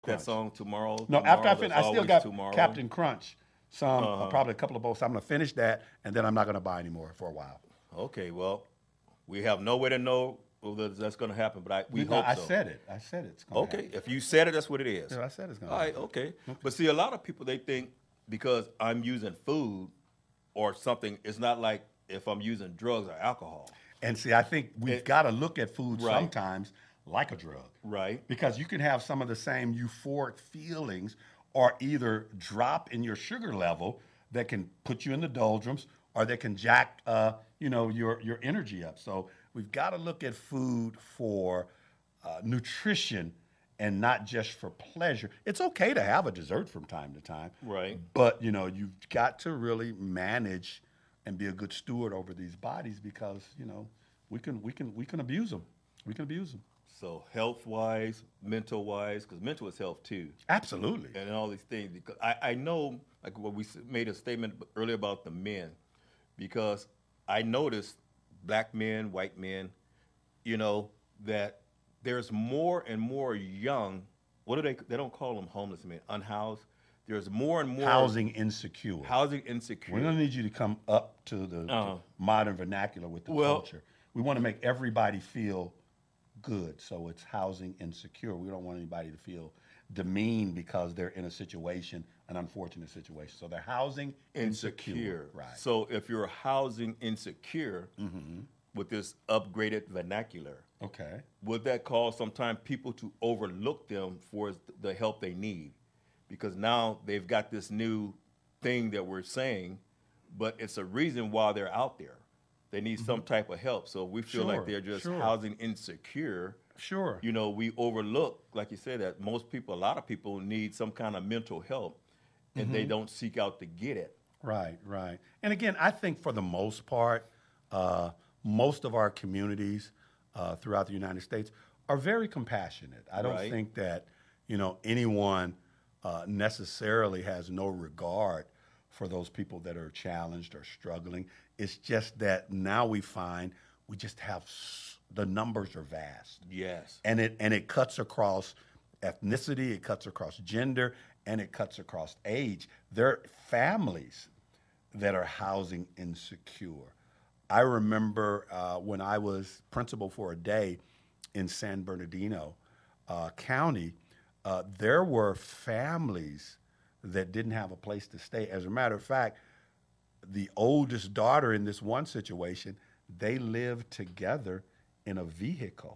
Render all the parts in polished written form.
that song tomorrow. No, after I Tomorrow, finish, there's I still always got tomorrow. Captain Crunch. Some, Uh-huh. probably a couple of bowls. I'm going to finish that, and then I'm not going to buy anymore for a while. Okay, well, we have no way to know whether that's going to happen, but we No, hope I so. said it. I said it's going to Okay, happen. if you said it, that's what it is. Yeah, I said it's going All to right, happen. okay. But see, a lot of people, they think because I'm using food or something, it's not like if I'm using drugs or alcohol. And see, I think we've got to look at food Right. sometimes like a drug. Right. Because you can have some of the same euphoric feelings or either drop in your sugar level that can put you in the doldrums or that can jack your energy up. So we've got to look at food for nutrition and not just for pleasure. It's okay to have a dessert from time to time. Right. But you've got to really manage and be a good steward over these bodies because, we can abuse them. We can abuse them. So health-wise, mental-wise, because mental is health too. Absolutely. And all these things. Because I know, like what we made a statement earlier about the men, because I noticed black men, white men, that there's more and more young, what do they don't call them homeless men, unhoused. There's more and more Housing insecure. housing insecure. We don't need you to come up to the to modern vernacular with the culture. We want to make everybody feel good. So it's housing insecure. We don't want anybody to feel demeaned because they're in a situation, an unfortunate situation. So they're housing insecure. Right. So if you're housing insecure with this upgraded vernacular, Okay. would that cause sometimes people to overlook them for the help they need? Because now they've got this new thing that we're saying, but it's a reason why they're out there. They need some type of help. So we feel like they're just housing insecure. Sure. We overlook, like you said, that a lot of people need some kind of mental help, and they don't seek out to get it. Right, right. And again, I think for the most part, most of our communities throughout the United States are very compassionate. I don't Right. think that anyone necessarily has no regard for those people that are challenged or struggling. It's just that now we find we just have the numbers are vast. Yes. And it cuts across ethnicity, it cuts across gender, and it cuts across age. There are families that are housing insecure. I remember when I was principal for a day in San Bernardino County, there were families that didn't have a place to stay. As a matter of fact, the oldest daughter in this one situation, they lived together in a vehicle.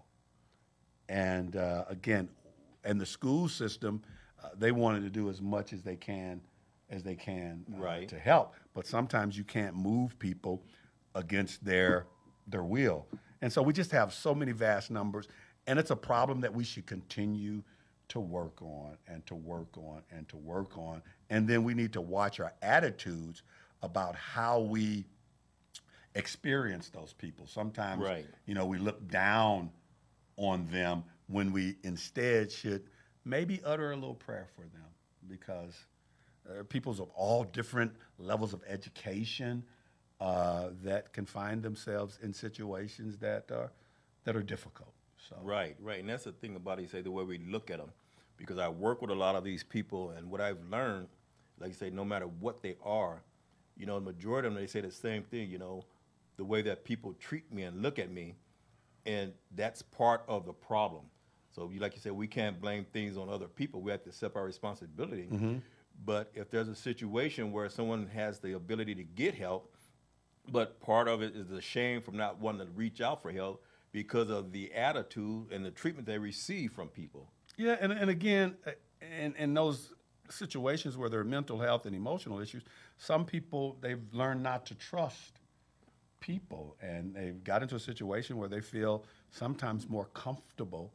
And again, and the school system, they wanted to do as much as they can Right. to help. But sometimes you can't move people against their will. And so we just have so many vast numbers, and it's a problem that we should continue to work on and to work on and to work on. And then we need to watch our attitudes about how we experience those people. Sometimes, Right. We look down on them when we instead should maybe utter a little prayer for them because people's of all different levels of education that can find themselves in situations that are difficult. So Right, right. And that's the thing about it, you say, the way we look at them. Because I work with a lot of these people, and what I've learned, like you say, no matter what they are, the majority of them, they say the same thing, the way that people treat me and look at me, and that's part of the problem. So, like you said, we can't blame things on other people. We have to accept our responsibility. But if there's a situation where someone has the ability to get help, but part of it is the shame from not wanting to reach out for help because of the attitude and the treatment they receive from people. yeah, and again, in those situations where there are mental health and emotional issues, some people they've learned not to trust people, and they've got into a situation where they feel sometimes more comfortable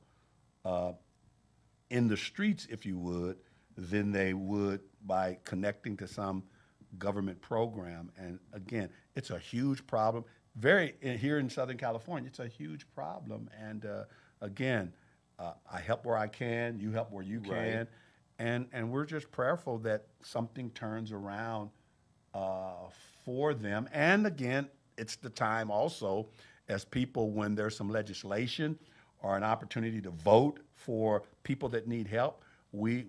in the streets, if you would, than they would by connecting to some government program. And again, it's a huge problem. Here in Southern California, it's a huge problem. And again, I help where I can, you help where you can, and we're just prayerful that something turns around for them. And again, it's the time also as people when there's some legislation or an opportunity to vote for people that need help. we